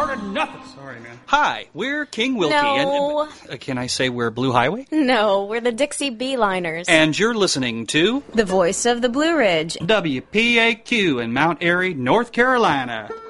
started nothing. Sorry, man. Hi, we're King Wilkie. No. And can I say we're Blue Highway? No, we're the Dixie Beeliners. And you're listening to the voice of the Blue Ridge. WPAQ in Mount Airy, North Carolina.